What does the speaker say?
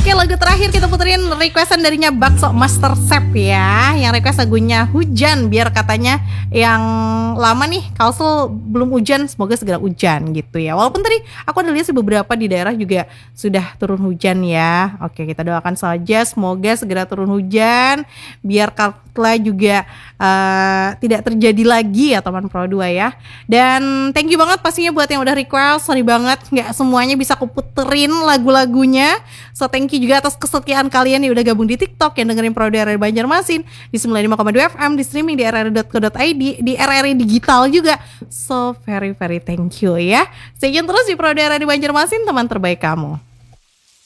Oke, lagu terakhir kita puterin requestan darinya Bakso Master Chef ya. Yang request lagunya Hujan, biar katanya yang lama nih Kalsel belum hujan, semoga segera hujan gitu ya. Walaupun tadi aku ada lihat sih beberapa di daerah juga sudah turun hujan ya. Oke, kita doakan saja semoga segera turun hujan biar Kartla juga tidak terjadi lagi ya teman Pro 2 ya. Dan thank you banget pastinya buat yang udah request. Sorry banget nggak semuanya bisa aku puterin lagu-lagunya. So thank you juga atas kesetiaan kalian yang udah gabung di TikTok, yang dengerin Pro 2 RRI Banjarmasin di 95,2 FM, di streaming di rri.co.id, di RRI Digital juga. So very thank you ya. Stay tune terus di Pro 2 RRI Banjarmasin, teman terbaik kamu.